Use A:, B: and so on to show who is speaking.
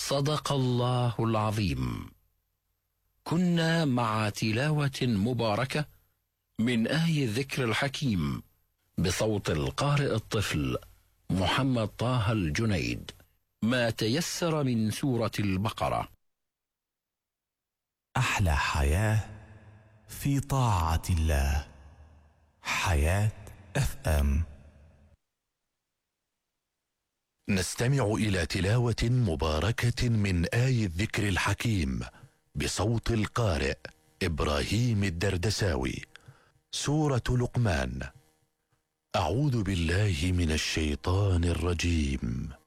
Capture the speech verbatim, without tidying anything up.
A: صدق الله العظيم. كنا مع تلاوة مباركة من آي الذكر الحكيم بصوت القارئ الطفل محمد طه الجنيد، ما تيسر من سورة البقرة.
B: أحلى حياة في طاعة الله. حياة اف ام.
C: نستمع إلى تلاوة مباركة من آي الذكر الحكيم بصوت القارئ إبراهيم الدردساوي. سورة لقمان. أعوذ بالله من الشيطان الرجيم.